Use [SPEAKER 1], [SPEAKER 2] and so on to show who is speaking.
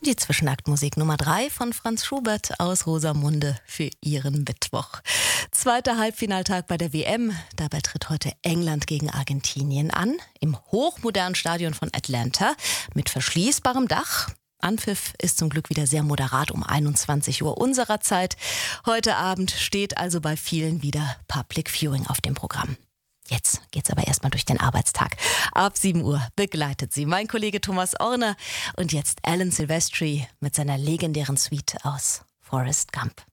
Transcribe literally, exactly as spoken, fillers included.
[SPEAKER 1] Die Zwischenaktmusik Nummer drei von Franz Schubert aus Rosamunde für Ihren Mittwoch. Zweiter Halbfinaltag bei der W M. Dabei tritt heute England gegen Argentinien an. Im hochmodernen Stadion von Atlanta mit verschließbarem Dach. Anpfiff ist zum Glück wieder sehr moderat um einundzwanzig Uhr unserer Zeit. Heute Abend steht also bei vielen wieder Public Viewing auf dem Programm. Jetzt geht's aber erstmal durch den Arbeitstag. Ab sieben Uhr begleitet sie mein Kollege Thomas Orner und jetzt Alan Silvestri mit seiner legendären Suite aus Forrest Gump.